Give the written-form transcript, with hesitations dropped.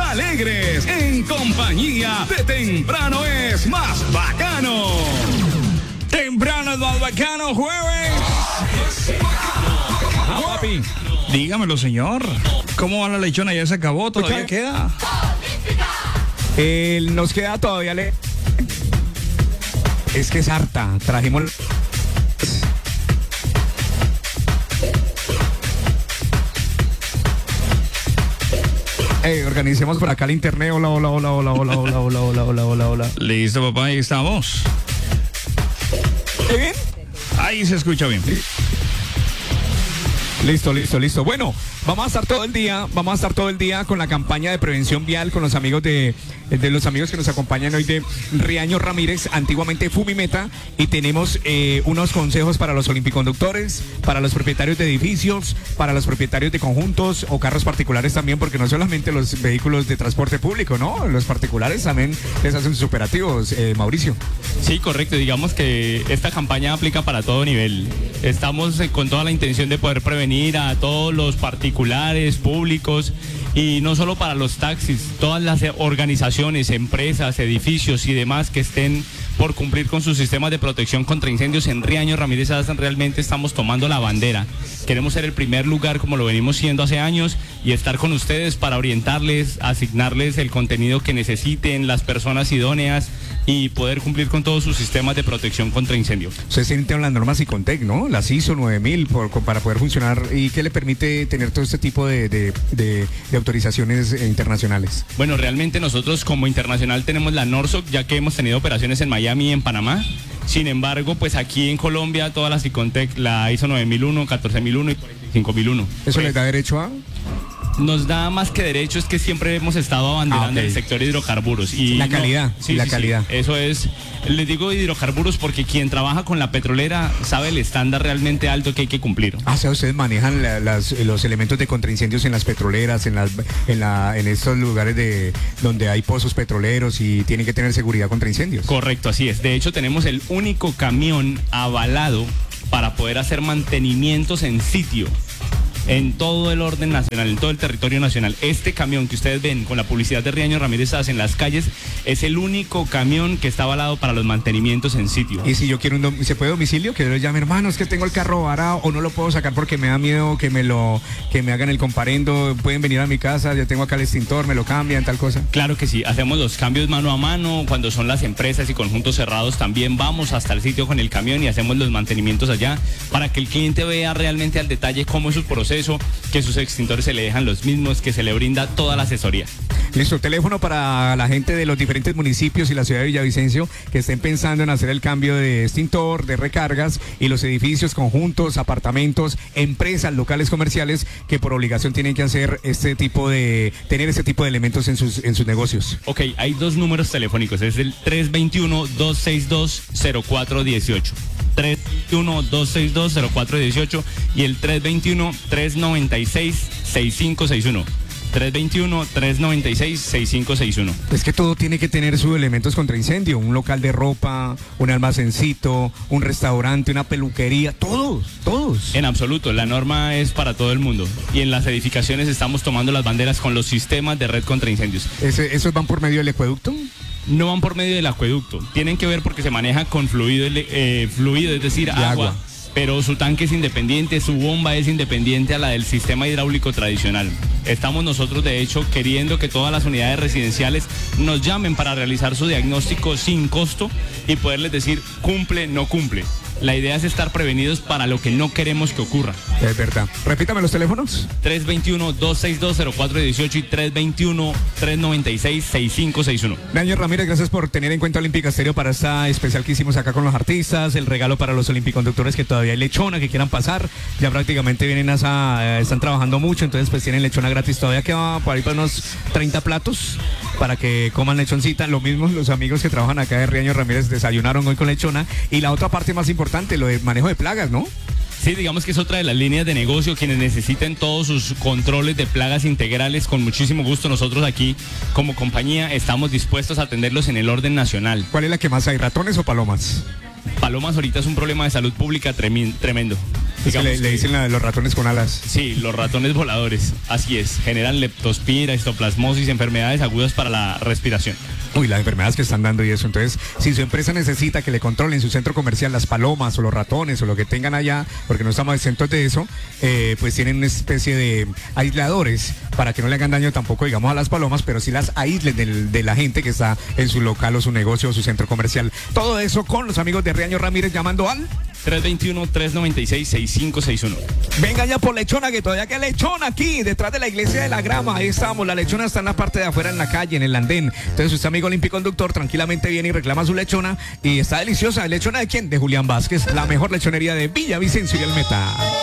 alegres, en compañía de Temprano es más bacano. Temprano es más bacano, jueves. Ah, papi, dígamelo, señor. ¿Cómo va la lechona? ¿Ya se acabó? ¿Todavía queda? Nos queda todavía Es que es harta. Trajimos... organicemos por acá el internet. Hola. Listo, papá, ahí estamos. ¿Bien? Ahí se escucha bien. Listo. Bueno, vamos a estar todo el día con la campaña de prevención vial con los amigos de los amigos que nos acompañan hoy de Riaño Ramírez, antiguamente Fumimeta, y tenemos unos consejos para los olimpiconductores, para los propietarios de edificios, para los propietarios de conjuntos o carros particulares también, porque no solamente los vehículos de transporte público, ¿no? Los particulares también les hacen sus operativos, Mauricio. Sí, correcto. Digamos que esta campaña aplica para todo nivel. Estamos con toda la intención de poder prevenir a todos los particulares, públicos, y no solo para los taxis, todas las organizaciones, empresas, edificios y demás que estén por cumplir con sus sistemas de protección contra incendios. En Riaño Ramírez realmente estamos tomando la bandera. Queremos ser el primer lugar, como lo venimos siendo hace años, y estar con ustedes para orientarles, asignarles el contenido que necesiten, las personas idóneas, y poder cumplir con todos sus sistemas de protección contra incendios. Ustedes tienen las normas Icontec, ¿no? Las ISO 9000 para poder funcionar. ¿Y qué le permite tener todo este tipo de autorizaciones internacionales? Bueno, realmente nosotros como internacional tenemos la NORSOC, ya que hemos tenido operaciones en Miami y en Panamá. Sin embargo, pues aquí en Colombia todas las Icontec, la ISO 9001, 14001 y 45001. ¿Eso les da derecho a...? Nos da más que derecho, es que siempre hemos estado abanderando el sector de hidrocarburos. Y la calidad, calidad. Sí, eso es, les digo hidrocarburos porque quien trabaja con la petrolera sabe el estándar realmente alto que hay que cumplir. O sea, ustedes manejan los elementos de contraincendios en las petroleras, en estos lugares donde hay pozos petroleros y tienen que tener seguridad contra incendios. Correcto, así es. De hecho, tenemos el único camión avalado para poder hacer mantenimientos en sitio en todo el orden nacional, en todo el territorio nacional. Este camión que ustedes ven con la publicidad de Riaño Ramírez en las calles es el único camión que está avalado para los mantenimientos en sitio. Y si yo quiero ¿se puede domicilio? Que yo les llame, hermano, es que tengo el carro varado o no lo puedo sacar porque me da miedo que me hagan el comparendo, pueden venir a mi casa, ya tengo acá el extintor, me lo cambian, tal cosa. Claro que sí, hacemos los cambios mano a mano. Cuando son las empresas y conjuntos cerrados también vamos hasta el sitio con el camión y hacemos los mantenimientos allá para que el cliente vea realmente al detalle cómo es su proceso, que sus extintores se le dejan los mismos, que se le brinda toda la asesoría. Listo, teléfono para la gente de los diferentes municipios y la ciudad de Villavicencio que estén pensando en hacer el cambio de extintor, de recargas, y los edificios, conjuntos, apartamentos, empresas, locales comerciales que por obligación tienen que hacer tener este tipo de elementos en sus negocios. Ok, hay dos números telefónicos, es el 321-262-0418. 321-262-0418 y el 321-396-6561. 321-396-6561. Es que todo tiene que tener sus elementos contra incendio. Un local de ropa, un almacencito, un restaurante, una peluquería, todos. En absoluto, la norma es para todo el mundo. Y en las edificaciones estamos tomando las banderas con los sistemas de red contra incendios. ¿Esos van por medio del acueducto? No van por medio del acueducto. Tienen que ver porque se maneja con fluido, es decir, agua. Pero su tanque es independiente, su bomba es independiente a la del sistema hidráulico tradicional. Estamos nosotros, de hecho, queriendo que todas las unidades residenciales nos llamen para realizar su diagnóstico sin costo y poderles decir cumple, no cumple. La idea es estar prevenidos para lo que no queremos que ocurra. Es verdad. Repítame los teléfonos. 321-262-0418 y 321-396-6561. Riaño Ramírez, gracias por tener en cuenta Olímpica Estéreo para esta especial que hicimos acá con los artistas, el regalo para los olimpiconductores que todavía hay lechona, que quieran pasar. Ya prácticamente vienen están trabajando mucho, entonces pues tienen lechona gratis. Todavía queda por ahí para unos 30 platos para que coman lechoncita. Lo mismo los amigos que trabajan acá de Riaño Ramírez desayunaron hoy con lechona. Y la otra parte más importante, lo de manejo de plagas, ¿no? Sí, digamos que es otra de las líneas de negocio. Quienes necesiten todos sus controles de plagas integrales, con muchísimo gusto nosotros aquí como compañía estamos dispuestos a atenderlos en el orden nacional. ¿Cuál es la que más hay, ratones o palomas? Palomas ahorita es un problema de salud pública tremendo. le dicen los ratones con alas. Sí, los ratones voladores, así es, generan leptospira, histoplasmosis, enfermedades agudas para la respiración. Uy, las enfermedades que están dando y eso. Entonces, si su empresa necesita que le controlen su centro comercial las palomas o los ratones o lo que tengan allá, porque no estamos exentos de eso, pues tienen una especie de aisladores para que no le hagan daño tampoco, digamos, a las palomas, pero sí las aíslen de la gente que está en su local o su negocio o su centro comercial. Todo eso con los amigos de Riaño Ramírez llamando al 321-396-6561. Venga ya por lechona, que todavía queda lechona aquí, detrás de la iglesia de la Grama. Ahí estamos, la lechona está en la parte de afuera, en la calle, en el andén. Entonces usted, amigo olímpico-conductor, tranquilamente viene y reclama su lechona. Y está deliciosa. ¿Lechona de quién? De Julián Vázquez, la mejor lechonería de Villavicencio y el Meta.